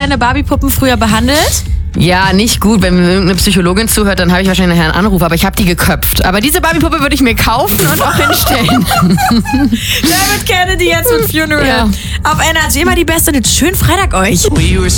deine Barbie-Puppen früher behandelt? Ja, nicht gut. Wenn mir irgendeine Psychologin zuhört, dann habe ich wahrscheinlich nachher einen Anruf. Aber ich habe die geköpft. Aber diese Barbie-Puppe würde ich mir kaufen und auch hinstellen. David Kennedy jetzt mit Funeral. Ja. Auf NRJ mal die Beste. Einen schönen Freitag euch.